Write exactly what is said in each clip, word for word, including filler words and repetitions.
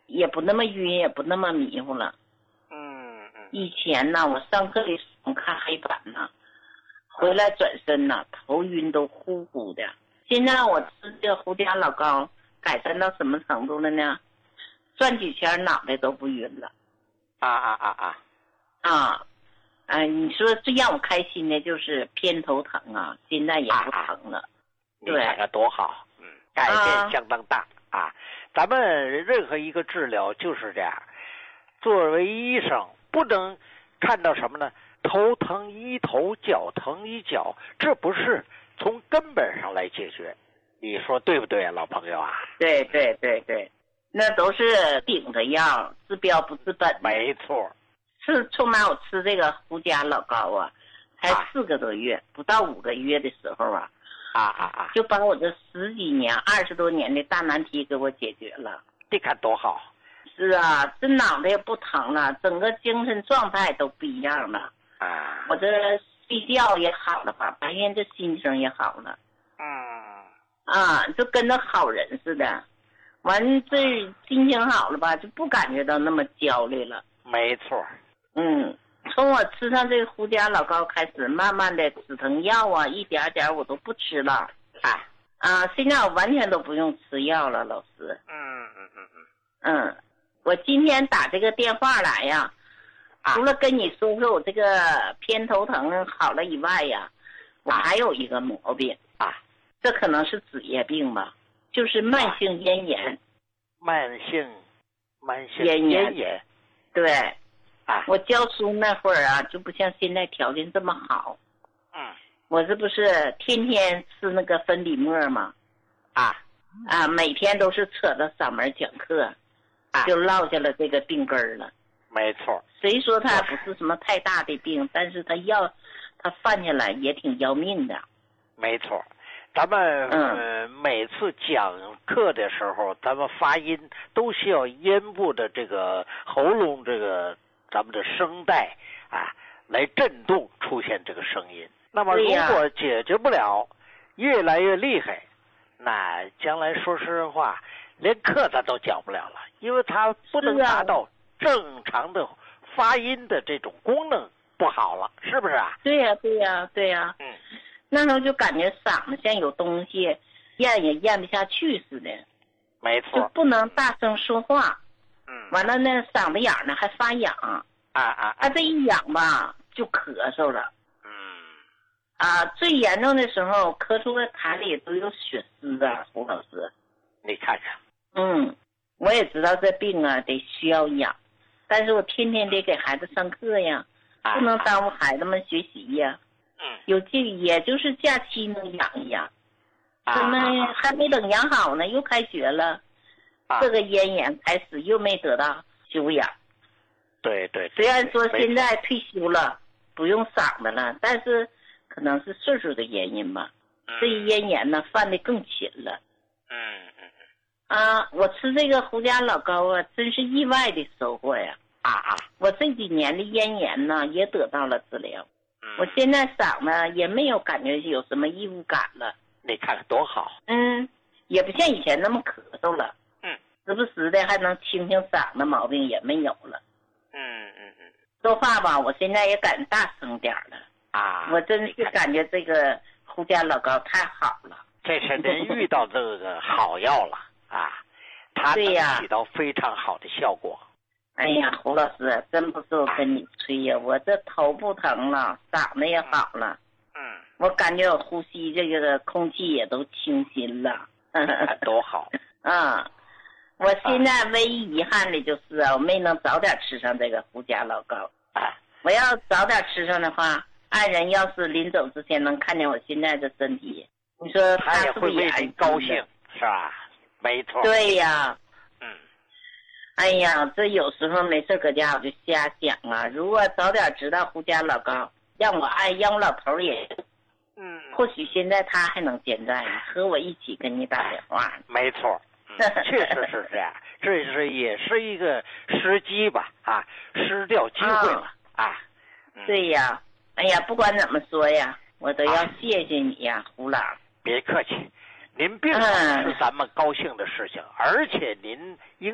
也不那么晕，也不那么迷糊了。 嗯嗯。 以前呢，我上课的时候看黑板呢，回来转身呢，头晕都呼呼的。现在我吃这个胡家老高，改善到什么程度了呢？转几圈脑袋都不晕了。 啊啊啊啊！ 啊，啊，你说最让我开心的就是偏头疼啊，现在也不疼了。啊、 你看看多好，嗯，改变相当大 啊, 啊。咱们任何一个治疗就是这样，作为医生不能看到什么呢？头疼医头，脚疼医脚，这不是从根本上来解决。你说对不对啊，老朋友啊？ 对对对对，那都是顶着药，治标不治本。 没错。 是从哪我吃这个胡家老高啊，才四个多月，啊、不到五个月的时候啊， 啊啊啊， 就把我这十几年、二十多年的大难题给我解决了。 你看多好！ 是啊，这脑袋也不疼了，整个精神状态都不一样了。 啊， 我这睡觉也好了吧，白天这心情也好了。 嗯。 啊，就跟着好人似的。完，这心情好了吧，就不感觉到那么焦虑了。 没错。 嗯，从我吃上这个胡家老高开始，慢慢的止疼药啊，一点点我都不吃了。 啊啊，现在我完全都不用吃药了，老师。 嗯嗯嗯嗯。 嗯，我今天打这个电话来呀， 啊、 除了跟你说说我这个偏头疼好了以外呀，我还有一个毛病啊， 这可能是职业病吧，就是慢性咽炎。 慢性慢性咽炎炎。 对。 啊， 我教书那会儿啊，就不像现在条件这么好。 嗯， 我这不是天天吃那个粉笔沫吗？ 啊啊，每天都是扯着嗓门讲课， 啊， 就落下了这个病根了。 没错。 虽说它不是什么太大的病，但是它要它犯下来也挺要命的。 没错，咱们嗯、 呃、每次讲课的时候，咱们发音都需要咽部的这个喉咙这个。咱们的声带啊，来震动出现这个声音。那么如果解决不了，越来越厉害，那将来说实话，连课咱都讲不了了，因为它不能达到正常的发音的这种功能不好了，是不是啊？ 对呀、啊，对呀、啊，对呀、啊。 嗯。 那时候就感觉嗓子像有东西咽也咽不下去似的。 没错。 就不能大声说话。 嗯， 完了呢，嗓子眼呢还发痒， 啊啊啊，这一痒吧就咳嗽了， 嗯， 啊，最严重的时候咳出来痰里都有血丝啊，胡老师， 你看看， 嗯，我也知道这病啊得需要养，但是我天天得给孩子上课呀， 啊、 不能耽误孩子们学习呀， 嗯， 有这也就是假期能养一养， 啊、 他们还没等养好呢，又开学了。这个咽炎开始又没得到休养， 对对。 虽然说现在退休了，不用嗓子了，但是可能是岁数的原因吧。 嗯、 这一咽炎呢，犯的更勤了。 嗯嗯啊，我吃这个胡家老高啊，真是意外的收获呀！ 啊啊！ 我这几年的咽炎呢，也得到了治疗。 嗯、 我现在嗓子也没有感觉有什么异物感了。 你看看多好。 嗯，也不像以前那么咳嗽了。时不时的还能清清嗓子，毛病也没有了。 嗯嗯嗯， 说话吧，我现在也敢大声点了啊！ 我真是感觉这个胡家老高太好了。 这是您遇到这个好药了啊，它能起到非常好的效果。 哎呀，胡老师，真不是我跟你吹呀，我这头不疼了，嗓子也好了。 嗯， 我感觉我呼吸这个空气也都清新了。 多好。 嗯。我现在唯一遗憾的就是啊，我没能早点吃上这个胡家老高。 啊， 我要早点吃上的话，爱人要是临走之前能看见我现在的身体，你说他也会为你高兴，是吧？没错。 对呀。 嗯。 哎呀，这有时候没事搁家我就瞎想啊，如果早点知道胡家老高，让我爱让我老头也， 嗯， 或许现在他还能健在呢，和我一起跟你打电话。 没错。确实是这样，这是也是一个时机吧，啊，失掉机会了、哦、啊、 嗯。对呀，哎呀，不管怎么说呀，我都要谢谢你呀，啊、胡老。 别客气，您病是咱们高兴的事情，嗯、而且您应当感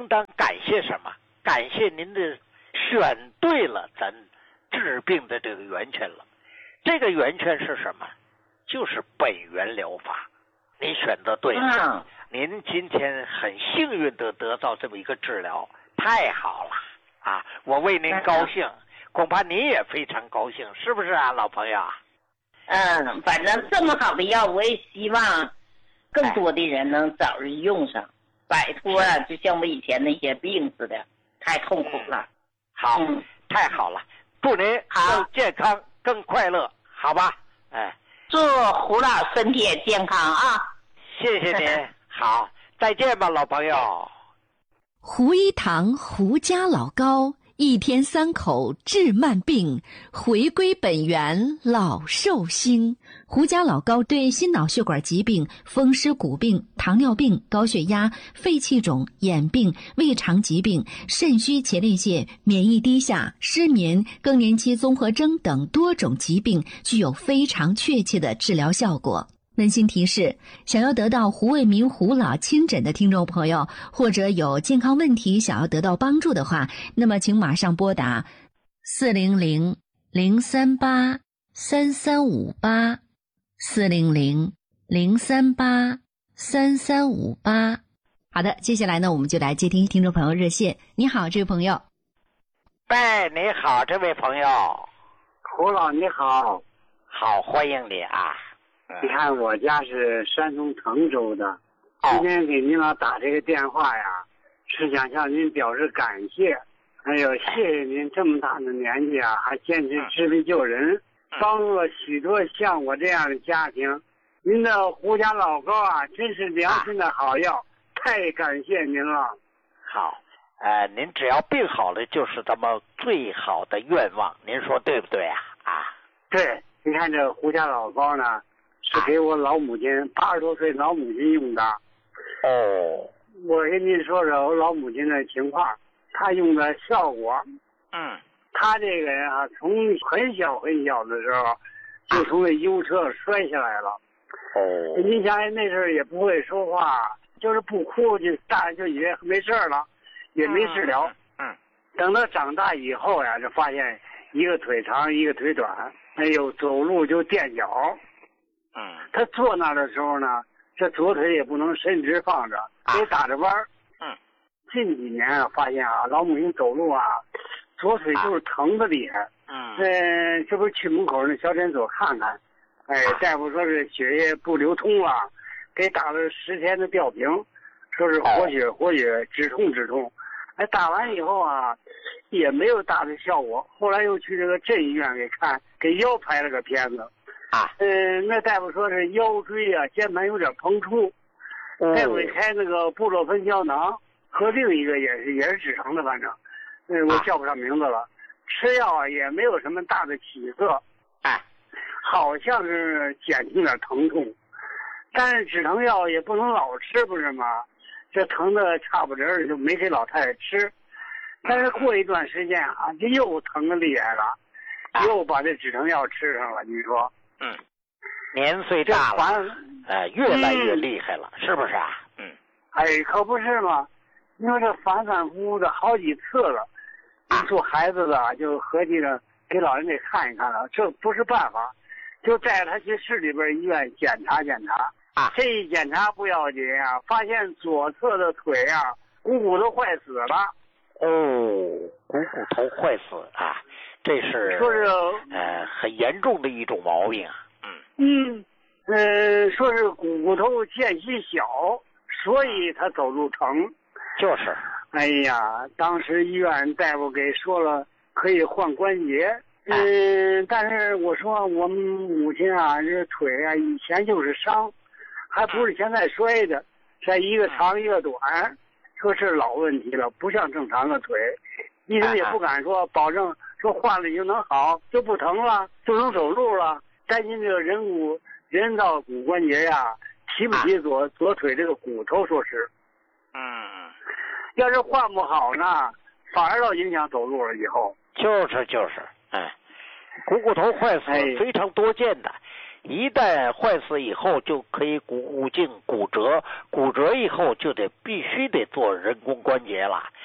感谢什么？感谢您的选对了咱治病的这个源泉了。这个源泉是什么？就是本源疗法。您选择对了， 嗯， 您今天很幸运的得到这么一个治疗，太好了啊！我为您高兴，恐怕您也非常高兴，是不是啊，老朋友？ 嗯，反正这么好的药，我也希望更多的人能早日用上，摆脱啊，就像我以前那些病似的，太痛苦了。 好， 嗯， 太好了，祝您更健康、更快乐，好吧？哎， 祝胡老身体也健康啊！ 谢谢您，好，再见吧，老朋友。 胡一堂胡家老高，一天三口治慢病，回归本源老寿星。胡家老高对心脑血管疾病、风湿骨病、糖尿病、高血压、肺气肿、眼病、胃肠疾病、肾虚前列腺、免疫低下、失眠、更年期综合征等多种疾病具有非常确切的治疗效果。温馨提示，想要得到胡卫民胡老亲诊的听众朋友，或者有健康问题想要得到帮助的话，那么请马上拨打四零零零三八三三五八四零零零三八三三五八。好的，接下来呢，我们就来接听听众朋友热线。你好，这位朋友。 喂，你好，这位朋友。 胡老你好。 好，欢迎你啊。 你看我家是山东滕州的，今天给您老打这个电话呀，是想向您表示感谢，还有谢谢您这么大的年纪啊，还坚持治病救人，帮助了许多像我这样的家庭。您的胡家老高啊，真是良心的好药，太感谢您了。 好，呃，您只要病好了，就是咱们最好的愿望，您说对不对啊？啊， 对，你看这胡家老高呢，是给我老母亲八十多岁老母亲用的。 哦， 我跟您说说我老母亲的情况，她用的效果。 嗯， 她这个人啊，从很小很小的时候就从那优车摔下来了。 哦， 您想想那时候也不会说话，就是不哭，就大人就以为没事了，也没治疗。 嗯，嗯等到长大以后呀，就发现一个腿长，一个腿短，哎呦，走路就垫脚。 嗯， 他坐那的时候呢，这左腿也不能伸直放着，得打着弯儿。 嗯， 近几年啊，发现啊，老母亲走路啊，左腿就是疼的厉害。 嗯， 呃，这不是去门口那小诊所看看，哎，大夫说是血液不流通了，给打了十天的吊瓶，说是活血活血，止痛止痛。哎，打完以后啊，也没有大的效果。后来又去这个镇医院给看，给腰拍了个片子。 啊， 嗯，那大夫说是腰椎啊间盘有点膨出，再会开那个布洛芬胶囊和另一个也是也是止疼的，反正，嗯，我叫不上名字了。吃药啊也没有什么大的起色， 哎， 好像是减轻点疼痛，但是止疼药也不能老吃，不是吗？这疼的差不多就没给老太太吃，但是过一段时间啊，这又疼的厉害了，又把这止疼药吃上了，你说？ 嗯，年岁大了，呃，越来越厉害了，嗯、是不是啊？嗯， 哎，可不是嘛！你说这反反复复的好几次了，你做孩子的就合计着给老人家看一看了，这不是办法，就带着他去市里边医院检查检查。 啊， 这一检查不要紧啊，发现左侧的腿啊股骨头坏死了。 哦，股骨头坏死啊！这是说是呃很严重的一种毛病啊。 嗯，嗯，呃，说是股骨头间隙小，所以他走路疼。 就是。 哎呀，当时医院大夫给说了可以换关节。嗯，哎、但是我说我们母亲啊，这腿啊以前就是伤，还不是现在摔的，这一个长一个短，说是老问题了，不像正常的腿。医生也不敢说保证说换了就能好，就不疼了，就能走路了。担心这个人骨人造骨关节呀，提不起左左腿这个骨头，说是。 嗯， 要是换不好呢，反而要影响走路了。以后就是就是，哎，股骨头坏死非常多见的，哎、一旦坏死以后，就可以股骨颈骨折，骨折以后就得必须得做人工关节了。